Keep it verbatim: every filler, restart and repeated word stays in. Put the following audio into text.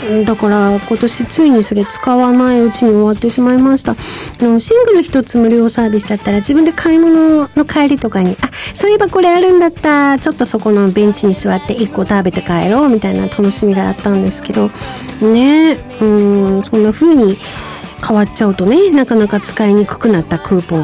だから今年ついにそれ使わないうちに終わってしまいました。あのシングル一つ無料サービスだったら自分で買い物の帰りとかに、あ、そういえばこれあるんだった、ちょっとそこのベンチに座って一個食べて帰ろうみたいな楽しみがあったんですけどね、うん、そんな風に変わっちゃうとね、なかなか使いにくくなったクーポン